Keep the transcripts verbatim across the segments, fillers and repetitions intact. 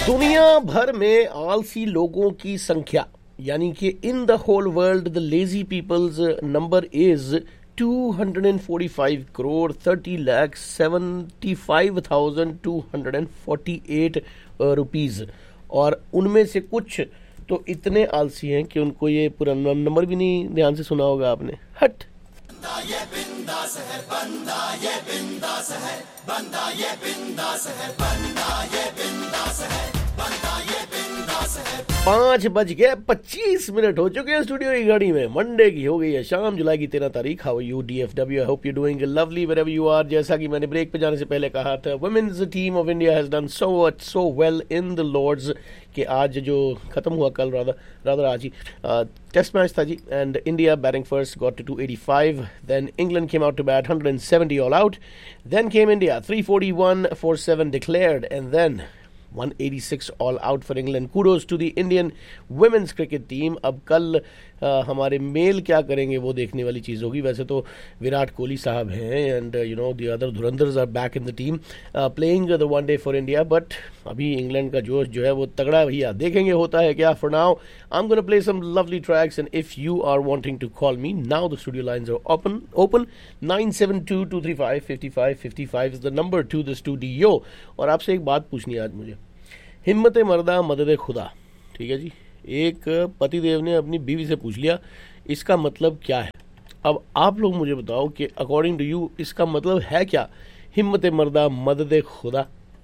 दुनिया भर में आलसी लोगों की संख्या यानी कि in the whole world the lazy peoples number is two hundred forty-five crore thirty lakh seventy-five thousand two hundred forty-eight rupees, और उनमें से कुछ तो इतने आलसी हैं कि उनको ये पूरा नंबर भी नहीं ध्यान से सुना होगा आपने. हट. बंदा ये बिंदास है, बंदा ये बिंदास है, बंदा ये बिंदास है, बंदा ये बिंदास है, बंदा ये बिंदास है. पांच बज गए पच्चीस मिनट हो चुके हैं स्टूडियो की घड़ी में. मंडे की हो गई है शाम, जुलाई की तेरह तारीख. How U D F W, I hope you doing lovely wherever you are. जैसा कि मैंने ब्रेक पे जाने से पहले कहा था, women's team of India has done so much so well in the Lord's कि आज जो खत्म हुआ कल राधा राधा आज ही टेस्ट मैच था जी, and India batting first got to two eighty-five, then England came out to bat one seventy all out, then came India three forty-one for seven declared, and then one eighty-six all out for England. Kudos to the Indian women's cricket team. अब कल आ, हमारे mail क्या करेंगे वो देखने वाली चीज़ होगी. वैसे तो विराट कोहली साहब हैं and you know the other धुरंधर्स are back in the team playing the one day for India, but अभी इंग्लैंड का जोश जो है वो तगड़ा भैया. देखेंगे होता है क्या. For now I am gonna play some lovely tracks, and if you are wanting to call me now the studio lines are open open nine seven two two three five five five five five is the number two the studio. और आपसे एक बात पूछनी है आज मुझे. हिम्मत मर्दा मदद खुदा, ठीक है जी. एक पतिदेव ने अपनी बीवी से पूछ लिया इसका मतलब क्या है. अब आप लोग मुझे बताओ कि अकॉर्डिंग टू यू इसका मतलब है क्या. हिम्मत मर्दा मदद खुदा.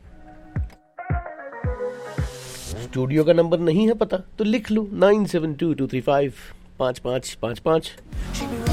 स्टूडियो का नंबर नहीं है पता तो लिख लो nine seven two two three five five five five five.